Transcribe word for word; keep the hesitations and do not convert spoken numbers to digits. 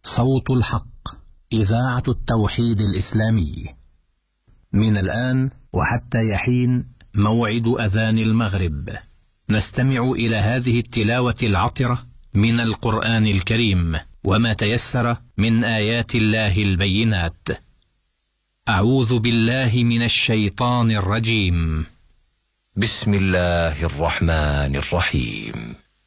صوت الحق، إذاعة التوحيد الإسلامي. من الآن وحتى يحين موعد أذان المغرب، نستمع إلى هذه التلاوة العطرة من القرآن الكريم وما تيسر من آيات الله البينات. أعوذ بالله من الشيطان الرجيم. بسم الله الرحمن الرحيم.